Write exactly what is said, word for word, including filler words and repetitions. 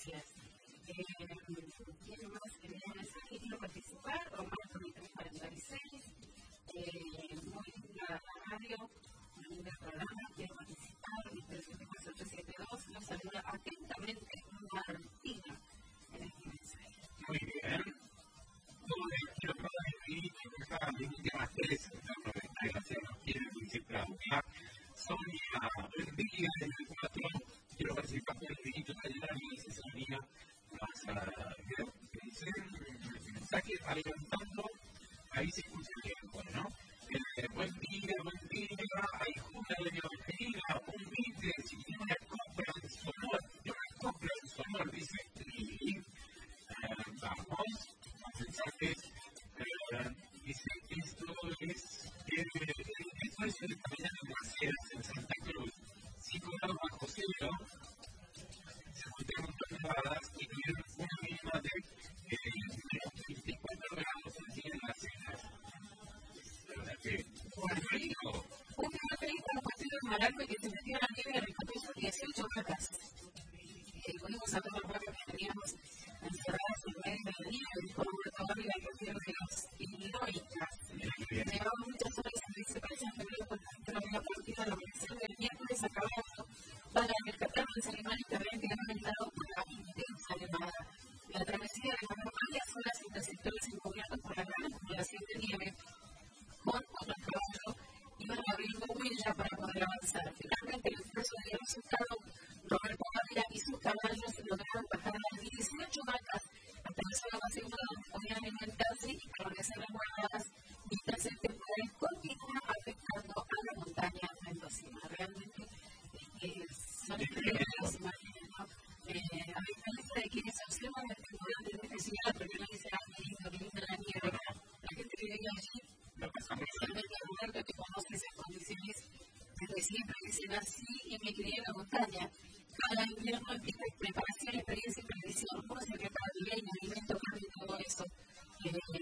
Gracias. Eh, ¿Quién más quería mensaje? ¿Quiero participar? Román tres cuarenta y seis. Eh, muy linda la radio, muy lindo el programa. Quiero participar. Interesante cuatro ocho siete dos. Nos saluda atentamente Martina en este mensaje. Muy bien. Como les quiero pedir que por favor me inviten a tres que nos quieren visitar. Sonia, buen día en el cuatro. Quiero participar con el dedito de la dice Sonia. Más a ver, dice el mensaje adelantando. Ahí se escucha bien, bueno. Eh, buen día, buen día. Hay Julia de Evangelina, un mite, si tiene una compra en Sonor, una compra en Sonor, dice Lili. Eh, vamos, los mensajes. Eh, dice, esto es, eh, esto es el caminante de Caseras en Santa Cruz. cinco grados bajo cero, se encontraron toneladas y tuvieron una mínima de veinticuatro grados centígrados en las cenas. La verdad que, un frío. Un frío frío como partido de Malarco que se metió en la nieve en el capítulo dieciocho vacas. Eh, pudimos saber las vacas que teníamos encerradas en medio de la nieve con una caballo y el partido de los Illinois. Me llevaba muchas horas en ese país en febrero porque había partido la operación del miércoles acabando para rescatar los animales que habían quedado aislados por la intensa nevada. La travesía de la campaña fue una sectores encubiertos por la gran acumulación de nieve con otros caballos iban abriendo huella para poder avanzar. Finalmente, el esfuerzo de resultado, Roberto Ávila y sus caballos lograron bajar las dieciocho vacas hasta la zona más segura donde podían alimentarse y permanecer resguardadas mientras el temporal continúa afectando a la montaña mendocina. Realmente eh, son increíbles las imágenes, ¿no? Eh, a diferencia de quienes observan el temporal desde que se la primera dice, ah, qué lindo, qué linda la nieve. La gente que vive allí, especialmente Roberto, que conoce esas condiciones desde siempre, dicen así y me crié en la montaña. Cada invierno implica preparación, experiencia y previsión. ¿Cómo se prepara el leña, alimento, cambio y todo eso?